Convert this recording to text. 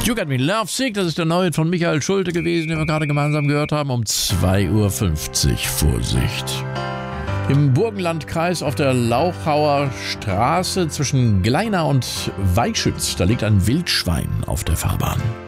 You Got Me Love Sick, das ist der neue von Michael Schulte gewesen, den wir gerade gemeinsam gehört haben, um 2:50 Uhr. Vorsicht. Im Burgenlandkreis auf der Lauchauer Straße zwischen Gleina und Weichschütz, da liegt ein Wildschwein auf der Fahrbahn.